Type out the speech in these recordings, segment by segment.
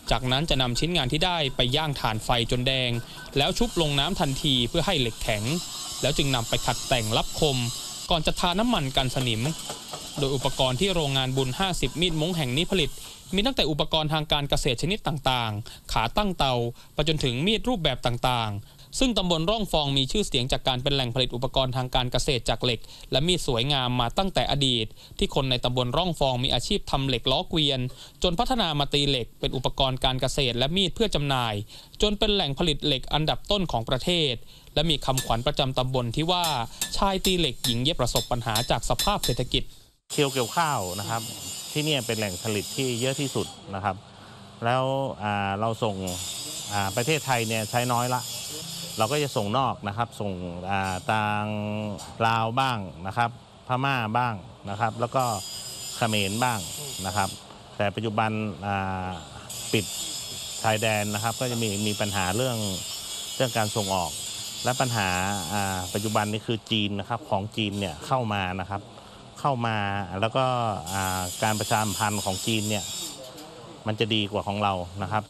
จากนั้นจะนำชิ้นงานที่ได้ไปย่างถ่านไฟจนแดงแล้วชุบลงน้ำทันทีเพื่อให้เหล็กแข็งแล้วจึงนำไปขัดแต่งลับคมก่อนจะทาน้ำมันกันสนิมโดยอุปกรณ์ที่โรงงานบุญ50มีดม้งแห่งนี้ผลิตมีตั้งแต่อุปกรณ์ทางการเกษตรชนิดต่างๆขาตั้งเตาไปจนถึงมีดรูปแบบต่างๆซึ่งตำบลร่องฟองมีชื่อเสียงจากการเป็นแหล่งผลิตอุปกรณ์ทางการเกษตรจากเหล็กและมีดสวยงามมาตั้งแต่อดีตที่คนในตำบลร่องฟองมีอาชีพทำเหล็กล้อเกวียนจนพัฒนามาตีเหล็กเป็นอุปกรณ์การเกษตรและมีดเพื่อจำหน่ายจนเป็นแหล่งผลิตเหล็กอันดับต้นของประเทศและมีคำขวัญประจำตำบลที่ว่าชายตีเหล็กหญิงเย็บประสบปัญหาจากสภาพเศรษฐกิจเกี่ยวข้าวนะครับที่นี่เป็นแหล่งผลิตที่เยอะที่สุดนะครับแล้วเราส่งประเทศไทยเนี่ยใช้น้อยละเราก็จะส่งนอกนะครับส่งทางลาวบ้างนะครับพม่าบ้างนะครับแล้วก็เขมรบ้างนะครับแต่ปัจจุบันปิดชายแดนนะครับก็จะมีปัญหาเรื่องการส่งออกและปัญหาปัจจุบันนี้คือจีนนะครับของจีนเนี่ยเข้ามานะครับแล้วก็การประชาสัมพันธ์ของจีนเนี่ยมันจะดีกว่าของเรานะครับ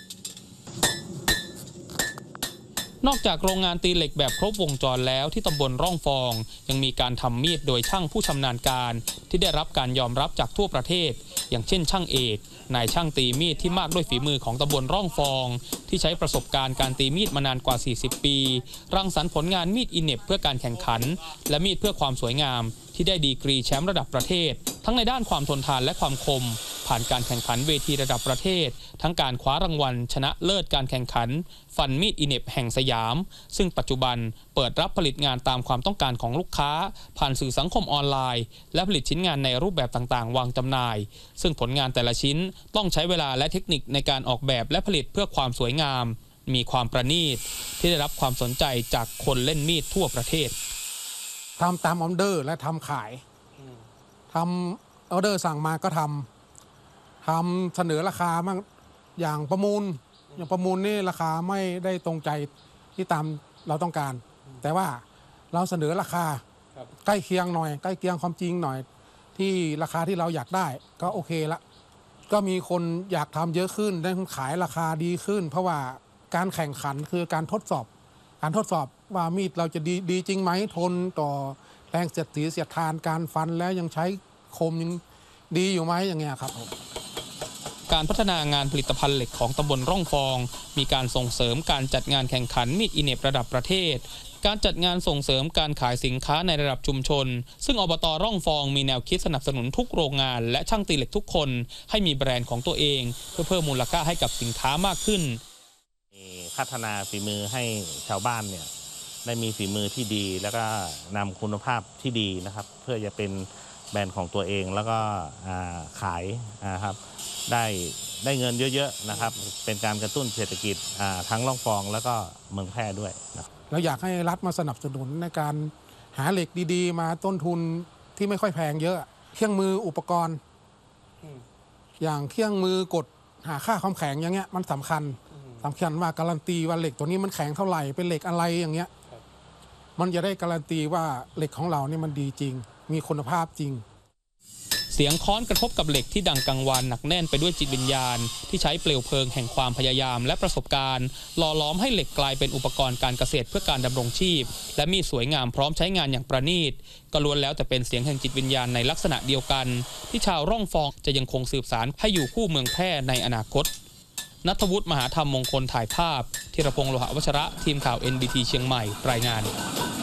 นอกจากโรงงานตีเหล็กแบบครบวงจรแล้วที่ตำบลร่องฟองยังมีการทำมีดโดยช่างผู้ชำนาญการที่ได้รับการยอมรับจากทั่วประเทศอย่างเช่นช่างเอกนายช่างตีมีดที่มากด้วยฝีมือของตำบลร่องฟองที่ใช้ประสบการณ์การตีมีดมานานกว่า40ปีรังสรรค์ผลงานมีดอิเน็บเพื่อการแข่งขันและมีดเพื่อความสวยงามที่ได้ดีกรีแชมป์ระดับประเทศทั้งในด้านความทนทานและความคมผ่านการแข่งขันเวทีระดับประเทศทั้งการคว้ารางวัลชนะเลิศการแข่งขันฟันมีดอิเน็บแห่งสยามซึ่งปัจจุบันเปิดรับผลิตงานตามความต้องการของลูกค้าผ่านสื่อสังคมออนไลน์และผลิตชิ้นงานในรูปแบบต่างๆวางจำหน่ายซึ่งผลงานแต่ละชิ้นต้องใช้เวลาและเทคนิคในการออกแบบและผลิตเพื่อความสวยงามมีความประณีตที่ได้รับความสนใจจากคนเล่นมีดทั่วประเทศทำตามออเดอร์และทำขายทำออเดอร์สั่งมาก็ทำเสนอราคาบ้างอย่างประมูลนี่ราคาไม่ได้ตรงใจที่ตามเราต้องการแต่ว่าเราเสนอราคาใกล้เคียงหน่อยใกล้เคียงความจริงหน่อยที่ราคาที่เราอยากได้ก็โอเคละก็มีคนอยากทำเยอะขึ้นได้ขายราคาดีขึ้นเพราะว่าการแข่งขันคือการทดสอบว่ามีดเราจะดีจริงไหมทนต่อแรงเสียดสีเสียดทานการฟันแล้วยังใช้คมยังดีอยู่ไหมอย่างเงี้ยครับการพัฒนางานผลิตภัณฑ์เหล็กของตำบลร่องฟองมีการส่งเสริมการจัดงานแข่งขันมีดอิเน็บระดับประเทศการจัดงานส่งเสริมการขายสินค้าในระดับชุมชนซึ่งอบต.ร่องฟองมีแนวคิดสนับสนุนทุกโรงงานและช่างตีเหล็กทุกคนให้มีแบรนด์ของตัวเองเพื่อเพิ่มมูลค่าให้กับสินค้ามากขึ้นพัฒนาฝีมือให้ชาวบ้านเนี่ยได้มีฝีมือที่ดีแล้วก็นำคุณภาพที่ดีนะครับเพื่อจะเป็นแบรนด์ของตัวเองแล้วก็ขายนะครับได้เงินเยอะๆนะครับเป็นการกระตุ้นเศรษฐกิจทั้งร่องฟองแล้วก็เมืองแพร่ด้วยนะเราอยากให้รัฐมาสนับสนุนในการหาเหล็กดีๆมาต้นทุนที่ไม่ค่อยแพงเยอะเครื่องมืออุปกรณ์อย่างเครื่องมือกดหาค่าความแข็งอย่างเงี้ยมันสำคัญว่าการันตีว่าเหล็กตัวนี้มันแข็งเท่าไหร่เป็นเหล็กอะไรอย่างเงี้ยมันจะได้การันตีว่าเหล็กของเรานี่มันดีจริงมีคุณภาพจริงเสียงค้อนกระทบกับเหล็กที่ดังกังวานหนักแน่นไปด้วยจิตวิญญาณที่ใช้เปลวเพลิงแห่งความพยายามและประสบการณ์หล่อล้อมให้เหล็กกลายเป็นอุปกรณ์การเกษตรเพื่อการดำรงชีพและมีสวยงามพร้อมใช้งานอย่างประณีตก็ล้วนแล้วแต่เป็นเสียงแห่งจิตวิญญาณในลักษณะเดียวกันที่ชาวร่องฟองจะยังคงสืบสานให้อยู่คู่เมืองแพร่ในอนาคตณัฐวุฒิมหาธรรมมงคลถ่ายภาพธีรพงษ์โลหะวัชระทีมข่าว NBT เชียงใหม่รายงาน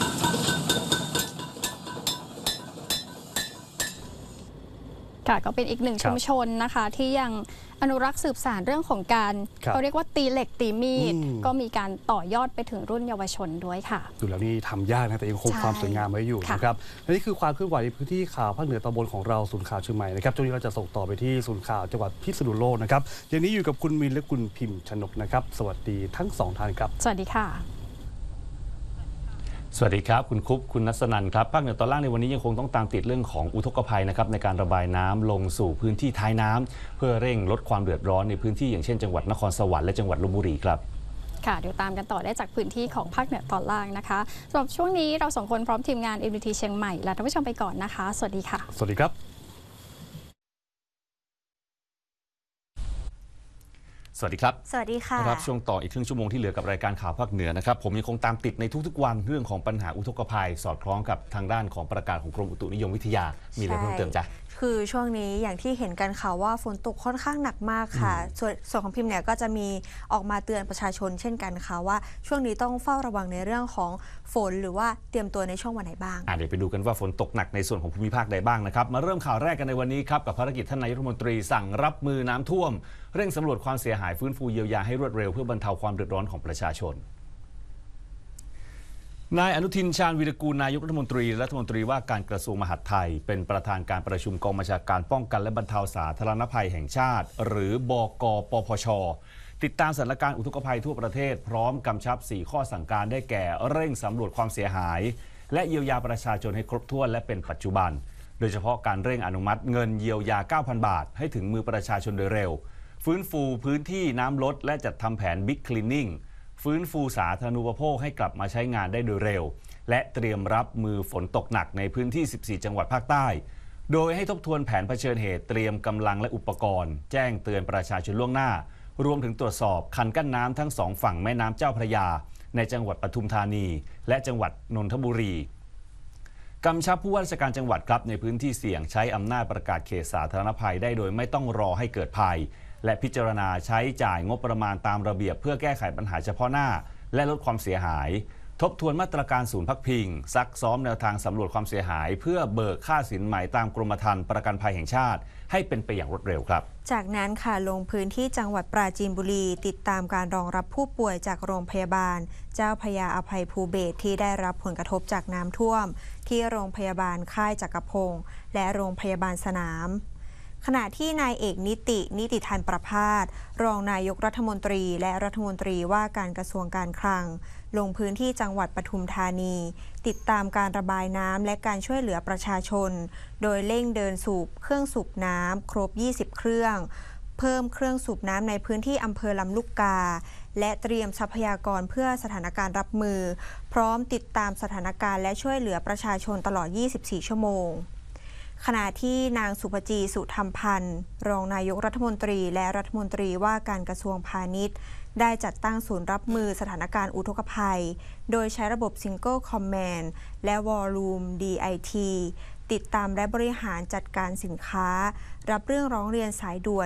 ก็เป็นอีกหนึ่งชุมชนนะคะที่ยังอนุรักษ์สืบสานเรื่องของการเขาเรียกว่าตีเหล็กตีมีดก็มีการต่อยอดไปถึงรุ่นเยาวชนด้วยค่ะดูแล้วนี่ทำยากนะแต่ยังคงความสวยงามไว้อยู่นะครับและนี่คือความเคลื่อนไหวในพื้นที่ข่าวภาคเหนือตำบลของเราศูนย์ข่าวเชียงใหม่นะครับช่วงนี้เราจะส่งต่อไปที่ศูนย์ข่าวจังหวัดพิษณุโลกนะครับอย่างนี้อยู่กับคุณมินและคุณพิมพ์ชนกนะครับสวัสดีทั้งสองท่านครับสวัสดีค่ะสวัสดีครับคุณคุปคุณนัสนันครับภาคเหนือตอนล่างในวันนี้ยังคงต้องตามติดเรื่องของอุทกภัยนะครับในการระบายน้ำลงสู่พื้นที่ท้ายน้ำเพื่อเร่งลดความเดือดร้อนในพื้นที่อย่างเช่นจังหวัดนครสวรรค์และจังหวัดลพบุรีครับค่ะเดี๋ยวตามกันต่อได้จากพื้นที่ของภาคเหนือตอนล่างนะคะสำหรับช่วงนี้เราสองคนพร้อมทีมงาน NBT เชียงใหม่ลาท่านผู้ชมไปก่อนนะคะสวัสดีค่ะสวัสดีครับสวัสดีครับสวัสดีค่ะรับช่วงต่ออีกครึ่งชั่วโมงที่เหลือกับรายการข่าวภาคเหนือนะครับผมยังคงตามติดในทุกๆวันเรื่องของปัญหาอุทกภัยสอดคล้องกับทางด้านของประกาศของกรมอุตุนิยมวิทยามีอะไรเพิ่มเติมจ๊ะคือช่วงนี้อย่างที่เห็นกันค่ะว่าฝนตกค่อนข้างหนักมากค่ะส่วนของพิมพ์เนี่ยก็จะมีออกมาเตือนประชาชนเช่นกันค่ะว่าช่วงนี้ต้องเฝ้าระวังในเรื่องของฝนหรือว่าเตรียมตัวในช่วงวันไหนบ้างเดี๋ยวไปดูกันว่าฝนตกหนักในส่วนของภูมิภาคใดบ้างนะครับมาเริ่มข่าวแรกกันในวันนี้ครับกับภารกิจท่านนายกรัฐมนตรีสั่งรับมือน้ำท่วมเร่งสำรวจความเสียหายฟื้นฟูเยียวยาให้รวดเร็วเพื่อบรรเทาความเดือดร้อนของประชาชนนายอนุทินชาญวีรกูลนายกรัฐมนตรีว่าการกระทรวงมหาดไทยเป็นประธานการประชุมกองบัญชาการป้องกันและบรรเทาสาธารณภัยแห่งชาติหรือบก.ปพช.ติดตามสถานการณ์อุทกภัยทั่วประเทศพร้อมกำชับ4ข้อสั่งการได้แก่เร่งสำรวจความเสียหายและเยียวยาประชาชนให้ครบถ้วนและเป็นปัจจุบันโดยเฉพาะการเร่งอนุมัติเงินเยียวยา 9,000 บาทให้ถึงมือประชาชนโดยเร็วฟื้นฟูพื้นที่น้ำลดและจัดทำแผนบิ๊กคลีนนิ่งฟื้นฟูสาธารณูปโภคให้กลับมาใช้งานได้โดยเร็วและเตรียมรับมือฝนตกหนักในพื้นที่ 14 จังหวัดภาคใต้โดยให้ทบทวนแผนเผชิญเหตุเตรียมกำลังและอุปกรณ์แจ้งเตือนประชาชนล่วงหน้ารวมถึงตรวจสอบคันกั้นน้ำทั้ง2ฝั่งแม่น้ำเจ้าพระยาในจังหวัดปทุมธานีและจังหวัดนนทบุรีกำชับผู้ว่าราชการจังหวัดครับในพื้นที่เสี่ยงใช้อำนาจประกาศเขตสาธารณภัยได้โดยไม่ต้องรอให้เกิดภัยและพิจารณาใช้จ่ายงบประมาณตามระเบียบเพื่อแก้ไขปัญหาเฉพาะหน้าและลดความเสียหายทบทวนมาตรการศูนย์พักพิงซักซ้อมแนวทางสำรวจความเสียหายเพื่อเบิกค่าสินไหมตามกรมธรรม์ประกันภัยแห่งชาติให้เป็นไปอย่างรวดเร็วครับจากนั้นค่ะลงพื้นที่จังหวัดปราจีนบุรีติดตามการรองรับผู้ป่วยจากโรงพยาบาลเจ้าพระยาอภัยภูเบศรที่ได้รับผลกระทบจากน้ำท่วมที่โรงพยาบาลค่ายจักรพงศ์และโรงพยาบาลสนามขณะที่นายเอกนิติธันประภาสรองนายกรัฐมนตรีและรัฐมนตรีว่าการกระทรวงการคลังลงพื้นที่จังหวัดปทุมธานีติดตามการระบายน้ำและการช่วยเหลือประชาชนโดยเร่งเดินสูบเครื่องสูบน้ำครบ20เครื่องเพิ่มเครื่องสูบน้ำในพื้นที่อำเภอลำลูกกาและเตรียมทรัพยากรเพื่อสถานการณ์รับมือพร้อมติดตามสถานการณ์และช่วยเหลือประชาชนตลอด24ชั่วโมงขณะที่นางสุภจีสุธรรมพันธ์รองนายกรัฐมนตรีและรัฐมนตรีว่าการกระทรวงพาณิชย์ได้จัดตั้งศูนย์รับมือสถานการณ์อุทกภัยโดยใช้ระบบ Single Command และ War Room DIT ติดตามและบริหารจัดการสินค้ารับเรื่องร้องเรียนสายด่วน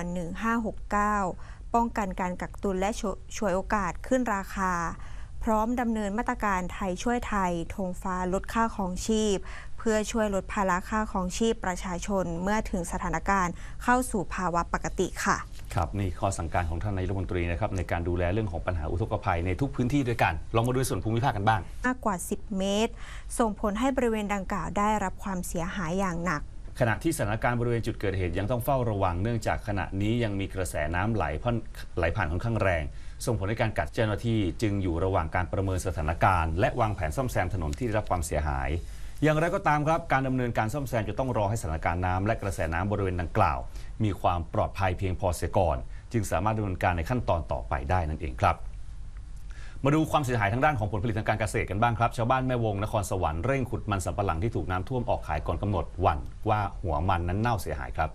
1569ป้องกันการกักตุนและฉวยโอกาสขึ้นราคาพร้อมดำเนินมาตรการไทยช่วยไทยธงฟ้าลดค่าของชีพเพื่อช่วยลดภาระค่าของชีพประชาชนเมื่อถึงสถานการณ์เข้าสู่ภาวะปกติค่ะครับนี่ข้อสั่งการของท่านนายกรัฐมนตรีนะครับในการดูแลเรื่องของปัญหาอุทกภัยในทุกพื้นที่ด้วยกันลองมาดูส่วนภูมิภาคกันบ้างมากกว่า10เมตรส่งผลให้บริเวณดังกล่าวได้รับความเสียหายอย่างหนักขณะที่สถานการณ์บริเวณจุดเกิดเหตุยังต้องเฝ้าระวังเนื่องจากขณะนี้ยังมีกระแสน้ำไหลผ่านค่อนข้างแรงส่งผลให้การกัดเจ้าหน้าที่จึงอยู่ระหว่างการประเมินสถานการณ์และวางแผนซ่อมแซมถนนที่ได้รับความเสียหายอย่างไรก็ตามครับการดำเนินการซ่อมแซมจะต้องรอให้สถานการณ์น้ำและกระแสน้ำบริเวณดังกล่าวมีความปลอดภัยเพียงพอเสียก่อนจึงสามารถดำเนินการในขั้นตอนต่อไปได้นั่นเองครับมาดูความเสียหายทางด้านของผลผลิตทางการเกษตรกันบ้างครับชาวบ้านแม่วงนครสวรรค์เร่งขุดมันสำปะหลังที่ถูกน้ำท่วมออกขายก่อนกำหนดหวั่นว่าหัวมันนั้นเน่าเสียหายครับ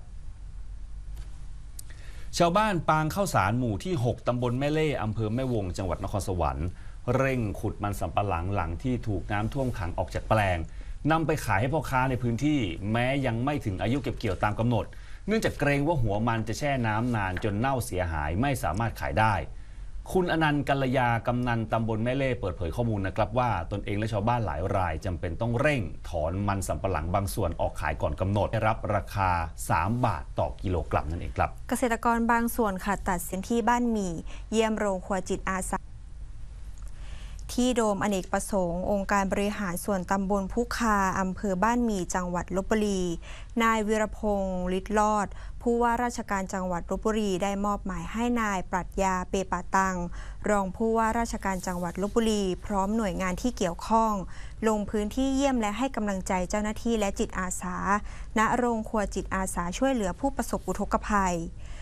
ชาวบ้านปางข้าวสารหมู่ที่6ตำบลแม่เล่อำเภอแม่วงจังหวัดนครสวรรค์เร่งขุดมันสำปะหลังหลังที่ถูกน้ำท่วมขังออกจากแปลงนำไปขายให้พ่อค้าในพื้นที่แม้ยังไม่ถึงอายุเก็บเกี่ยวตามกำหนดเนื่องจากเกรงว่าหัวมันจะแช่น้ำนานจนเน่าเสียหายไม่สามารถขายได้คุณอนันต์กัลยากำนันตำบลแม่เล่เปิดเผยข้อมูลนะครับว่าตนเองและชาวบ้านหลายรายจำเป็นต้องเร่งถอนมันสำปะหลังบางส่วนออกขายก่อนกำหนดได้รับราคา3 บาทต่อกิโลกรัมนั่นเองครับเกษตรกรบางส่วนค่ะตัดสินที่บ้านหมี่เยี่ยมโรงครัวจิตอาสาที่โดมอเนกประสงค์องค์การบริหารส่วนตำบลพุคาอำเภอบ้านหมี่จังหวัดลพบุรีนายวีรพงษ์ฤทธิ์รอดผู้ว่าราชการจังหวัดลพบุรีได้มอบหมายให้นายปรัชญาเปปาตังรองผู้ว่าราชการจังหวัดลพบุรีพร้อมหน่วยงานที่เกี่ยวข้องลงพื้นที่เยี่ยมและให้กำลังใจเจ้าหน้าที่และจิตอาสาณโรงครัวจิตอาสาช่วยเหลือผู้ประสบอุทกภัย